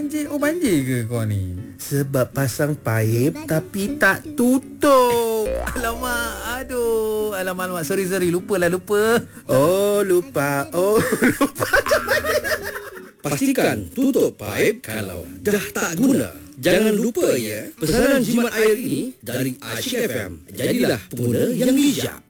banjir ke kau ni? Sebab pasang paip tapi tak tutup. Alamak, aduh. Alamak. Sorry. Lupa. Oh, lupa. Pastikan tutup paip kalau dah tak guna. Jangan lupa ya, pesanan jimat air ini dari Asyik FM. Jadilah pengguna yang bijak.